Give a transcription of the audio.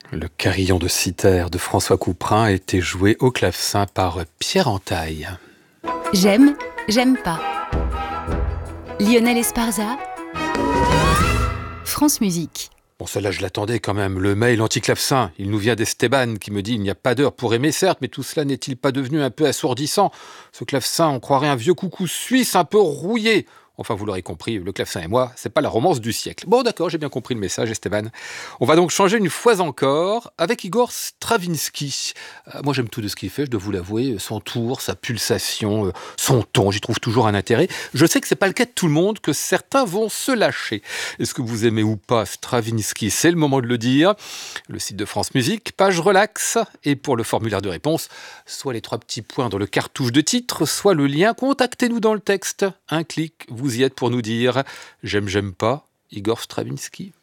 Le carillon de Cythère de François Couperin a été joué au clavecin par Pierre Entaille. J'aime, j'aime pas. Lionel Esparza, France Musique. Bon, celle-là, je l'attendais quand même. Le mail anti-clavecin, il nous vient d'Esteban qui me dit « Il n'y a pas d'heure pour aimer, certes, mais tout cela n'est-il pas devenu un peu assourdissant ? Ce clavecin, on croirait un vieux coucou suisse un peu rouillé. » Enfin, vous l'aurez compris, le clavecin et moi, c'est pas la romance du siècle. Bon, d'accord, j'ai bien compris le message, Esteban. On va donc changer une fois encore avec Igor Stravinsky. Moi, j'aime tout de ce qu'il fait, je dois vous l'avouer. Son tour, sa pulsation, son ton, j'y trouve toujours un intérêt. Je sais que c'est pas le cas de tout le monde, que certains vont se lâcher. Est-ce que vous aimez ou pas Stravinsky ? C'est le moment de le dire. Le site de France Musique, page relax. Et pour le formulaire de réponse, soit les 3 petits points dans le cartouche de titre, soit le lien. Contactez-nous dans le texte. Un clic, vous y êtes pour nous dire « J'aime, j'aime pas » Igor Stravinsky.